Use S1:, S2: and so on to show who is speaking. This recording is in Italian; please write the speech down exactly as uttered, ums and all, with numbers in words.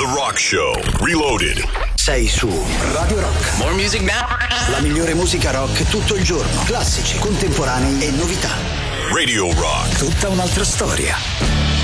S1: The Rock Show, Reloaded.
S2: Sei su Radio Rock.
S3: More music now.
S2: La migliore musica rock tutto il giorno. Classici, contemporanei e novità.
S1: Radio Rock.
S2: Tutta un'altra storia.